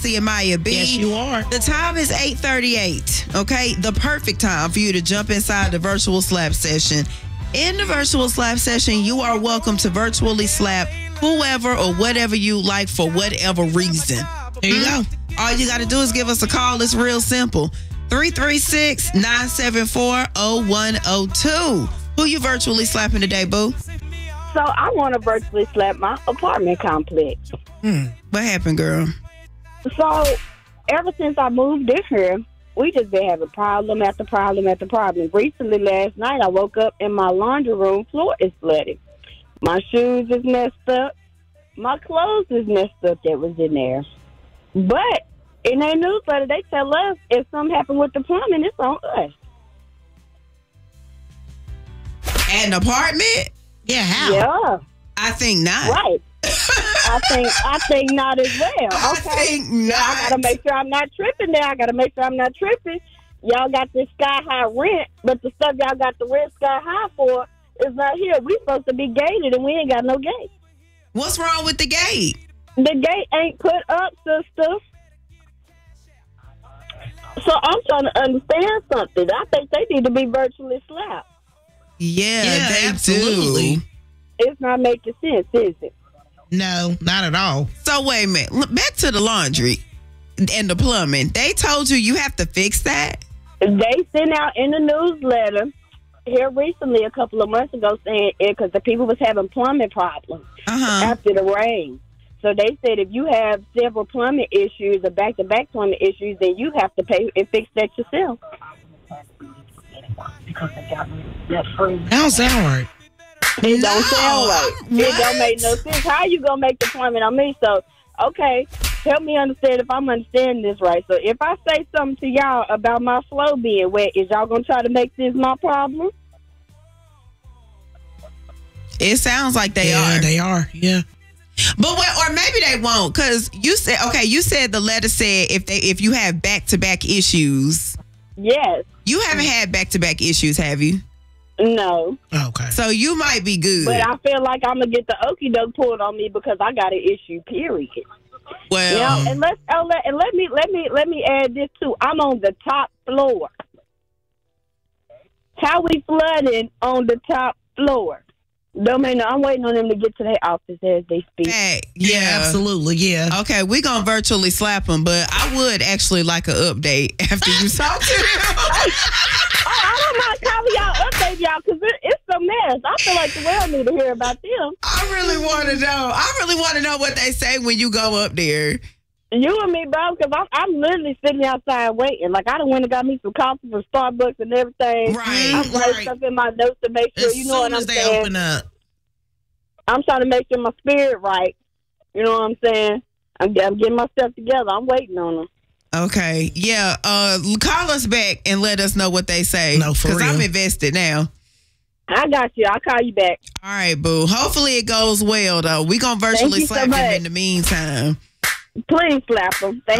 and Maya B. Yes, you are. The time is 8:38. Okay, the perfect time for you to jump inside the virtual slap session. In the virtual slap session, you are welcome to virtually slap whoever or whatever you like for whatever reason. There you go. All you got to do is give us a call. It's real simple. 336-974-0102. Who you virtually slapping today, boo? So I want to virtually slap my apartment complex. What happened, girl? So ever since I moved in here, we just been having problem after problem after problem. Recently, last night, I woke up and my laundry room floor is flooded. My shoes is messed up. My clothes is messed up that was in there. But in their newsletter, they tell us if something happened with the plumbing, it's on us. An apartment? Yeah, how? Yeah. I think not. Right. I think not as well. Okay. I think not. I gotta make sure I'm not tripping there. I gotta make sure I'm not tripping. Y'all got this sky high rent, but the stuff y'all got the rent sky high for is not here. We supposed to be gated and we ain't got no gate. What's wrong with the gate? The gate ain't put up, sister. So I'm trying to understand something. I think they need to be virtually slapped. Yeah, they absolutely. do. It's not making sense, is it? No, not at all. So wait a minute. Look, back to the laundry and the plumbing. They told you have to fix that? They sent out in the newsletter here recently a couple of months ago saying it because the people was having plumbing problems after the rain. So they said if you have several plumbing issues or back-to-back plumbing issues, then you have to pay and fix that yourself. Don't sound right. It don't sound right. It don't make no sense. How you gonna make the plumbing on me? So, okay, help me understand if I'm understanding this right. So if I say something to y'all about my flow being wet, is y'all gonna try to make this my problem? It sounds like they are. They are, yeah. But or maybe they won't, because you said the letter said if you have back-to-back issues. Yes. You haven't had back-to-back issues, have you? No. Okay. So you might be good. But I feel like I'm gonna get the okie doke pulled on me because I got an issue. Period. Well, you know, and let me add this too. I'm on the top floor. How we flooding on the top floor? Don't mean no, I'm waiting on them to get to their office as they speak. Hey, yeah, absolutely, yeah. Okay, we're going to virtually slap them, but I would actually like an update after you talk to them. I don't mind calling y'all, update y'all, because it's a mess. I feel like the world need to hear about them. I really want to know. I really want to know what they say when you go up there. You and me, bro, because I'm literally sitting outside waiting. Like, I done went and got me some coffee from Starbucks and everything. Right. I'm writing stuff in my notes to make sure, you know what I'm saying? As soon as they open up. I'm trying to make sure my spirit right. You know what I'm saying? I'm getting myself together. I'm waiting on them. Okay. Yeah. Call us back and let us know what they say. No, for real. Because I'm invested now. I got you. I'll call you back. All right, boo. Hopefully it goes well, though. We're going to virtually slap them in the meantime. Please slap them. Thank